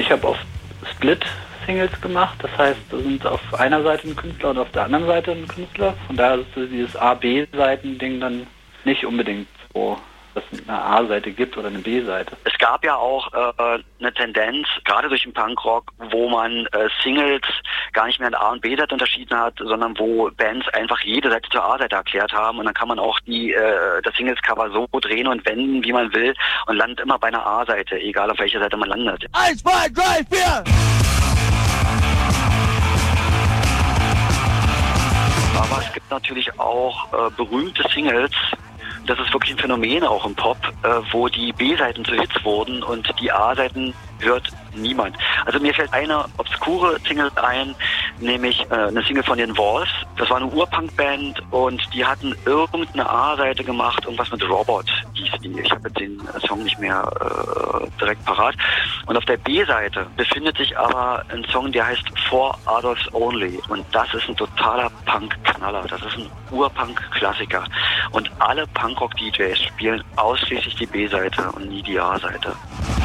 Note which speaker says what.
Speaker 1: Ich habe oft Split-Singles gemacht, das heißt, da sind auf einer Seite ein Künstler und auf der anderen Seite ein Künstler. Von daher ist dieses A-B-Seiten-Ding dann nicht unbedingt so, dass es eine A-Seite gibt oder eine B-Seite.
Speaker 2: Es gab ja auch eine Tendenz, gerade durch den Punkrock, wo man Singles gar nicht mehr in A- und B-Seite unterschieden hat, sondern wo Bands einfach jede Seite zur A-Seite erklärt haben und dann kann man auch das Singles-Cover so drehen und wenden, wie man will und landet immer bei einer A-Seite, egal auf welcher Seite man landet.
Speaker 3: 1, 2, 3, 4!
Speaker 2: Aber es gibt natürlich auch berühmte Singles, das ist wirklich ein Phänomen auch im Pop, wo die B-Seiten zu Hits wurden und die A-Seiten hört niemand. Also mir fällt eine obskure Single ein, nämlich eine Single von den Walls. Das war eine Urpunk-Band und die hatten irgendeine A-Seite gemacht, irgendwas mit Robot hieß die. Ich habe jetzt den Song nicht mehr direkt parat. Und auf der B-Seite befindet sich aber ein Song, der heißt For Adults Only. Und das ist ein totaler Punk-Knaller. Das ist ein Urpunk-Klassiker. Und alle Punkrock-DJs spielen ausschließlich die B-Seite und nie die A-Seite.